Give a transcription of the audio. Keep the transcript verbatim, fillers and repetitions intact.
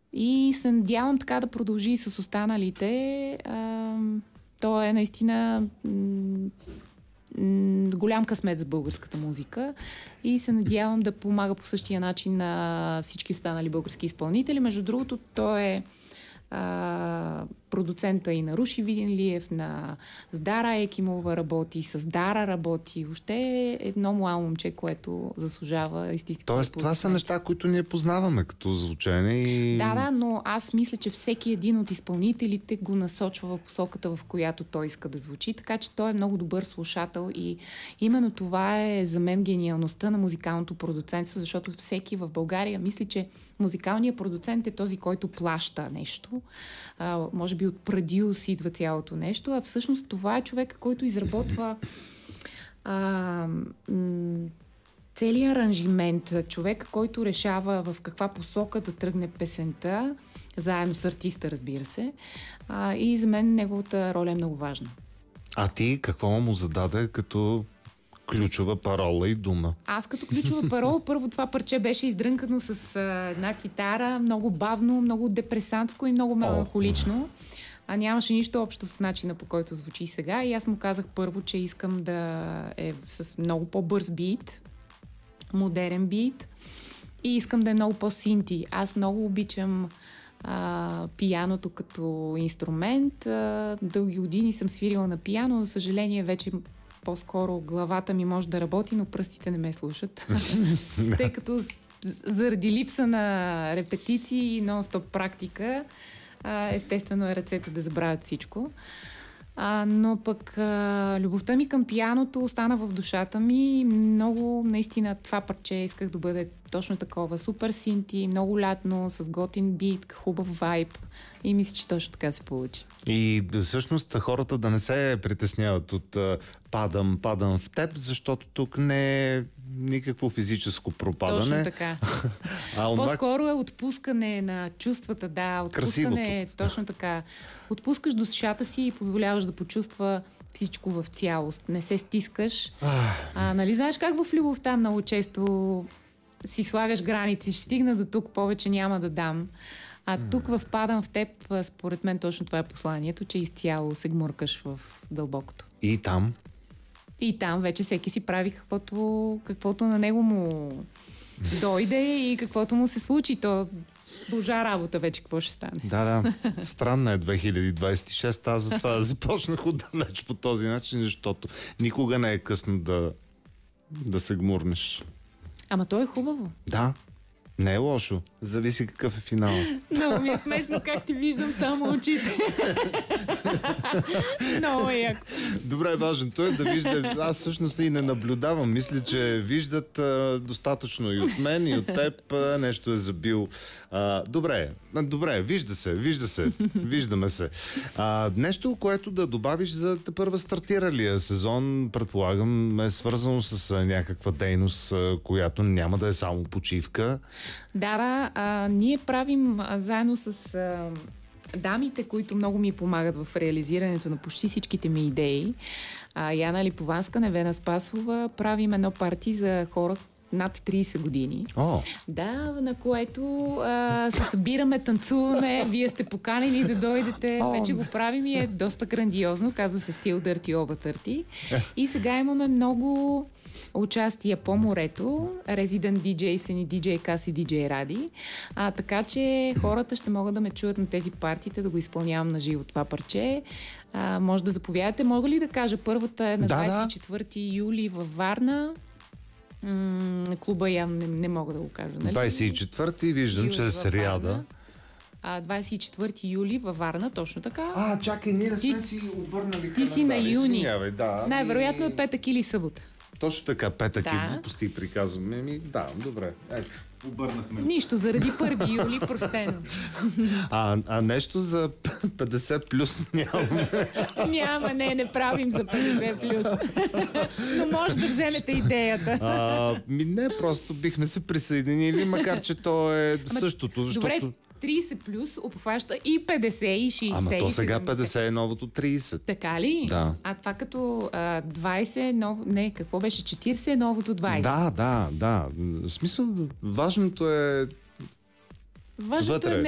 И се надявам така да продължи с останалите. А, то е наистина м- м- голям късмет за българската музика и се надявам да помага по същия начин на всички останали български изпълнители. Между другото, той е Uh, продуцента и на Руши Виденлиев, на Дара Екимова работи, с Дара работи. Въобще е едно младо момче, което заслужава истински. Тоест, това са неща, които ние познаваме като звучене и... Да, да, но аз мисля, че всеки един от изпълнителите го насочва в посоката, в която той иска да звучи, така че той е много добър слушател и именно това е за мен гениалността на музикалното продуцентство, защото всеки в България мисли, че музикалният продуцент е този, който плаща нещо. А, може би от продюс идва цялото нещо, а всъщност това е човек, който изработва а, м- целият аранжимент. Човек, който решава в каква посока да тръгне песента, заедно с артиста, разбира се. А, и за мен неговата роля е много важна. А ти какво му зададе като ключова парола и дума? Аз като ключова парола, първо това парче беше издрънкано с а, една китара, много бавно, много депресантско и много меланхолично. А нямаше нищо общо с начина, по който звучи сега. И аз му казах първо, че искам да е с много по-бърз бит, модерен бит и искам да е много по-синти. Аз много обичам а, пияното като инструмент. А, дълги години съм свирила на пияно, за съжаление вече по-скоро главата ми може да работи, но пръстите не ме слушат. Тъй като заради липса на репетиции и нон-стоп практика, естествено е ръцете да забравят всичко. А, но пък а, любовта ми към пияното остана в душата ми. Много, наистина, това парче исках да бъде точно такова. Супер синти, много лятно, с готин бит, хубав вайб. И мисля, че точно така се получи. И всъщност хората да не се притесняват от а, падам, падам в теб, защото тук не е никакво физическо пропадане. Точно така. а, онова... По-скоро е отпускане на чувствата, да. Отпускане е точно така. Отпускаш душата си и позволяваш да почувства всичко в цялост. Не се стискаш. а, нали знаеш как в любовта много често си слагаш граници, ще стигна до тук, повече няма да дам. А тук в падам в теб, според мен точно това е посланието, че изцяло се гмуркаш в дълбокото. И там? И там вече всеки си прави каквото, каквото на него му дойде и каквото му се случи. То божа работа вече какво ще стане. Да, да. Странна е две хиляди двадесет и шеста. Аз затова започнах отдалеч по този начин, защото никога не е късно да, да се гмурнеш. Ама то е хубаво. Да. Не е лошо. Зависи какъв е финал. Много ми е смешно как ти виждам само очите. Много е яко. Добре, важното е да вижда. Аз всъщност и не наблюдавам. Мисля, че виждат а, достатъчно и от мен, и от теб. А, нещо е забил. А, добре, добре, вижда се, вижда се. Виждаме се. А, нещо, което да добавиш за първа стартиралия сезон, предполагам, е свързано с а, някаква дейност, а, която няма да е само почивка. Да, да. А, ние правим а, заедно с а, дамите, които много ми помагат в реализирането на почти всичките ми идеи. А, Яна Липованска, Невена Спасова, правим едно парти за хора над тридесет години. Oh. Да, на което а, се събираме, танцуваме, вие сте поканени да дойдете. Oh. Вече го правим и е доста грандиозно. Казва се Стил Дърти Оба Търти. И сега имаме много участия по морето. Резидент диджей са ни диджей Кас и диджей Ради. А, така че хората ще могат да ме чуят на тези партиите, да го изпълнявам на живо това парче. А, може да заповядате. Мога ли да кажа? Първата е на да, двадесет и четвърти юли във Варна. М- клуба я не, не мога да го кажа. Нали? двадесет и четвърти виждам, юли че е сряда. А, двадесет и четвърти юли във Варна, точно така. А, чакай, ние не сме си обърнали. Ти си на юни. Извинявай, да. Най-вероятно е петък или събота. Точно така, петък да. И глупости приказваме. Ми, да, добре. Ето, обърнахме. Нищо, заради първи юли, простено. А, а нещо за петдесет плюс няма? Няма, не, не правим за петдесет плюс. Но може да вземете идеята. А, ми не, просто бихме се присъединили, макар че то е Ама, същото, защото... Добре, тридесет плюс обхваща и петдесет, и шейсет. Ама то сега седемдесет. петдесет е новото тридесет. Така ли? Да. А това като а, двадесет е ново... Не, какво беше? четиридесет е новото двадесет. Да, да, да. В смисъл, важното е Важното вътре. е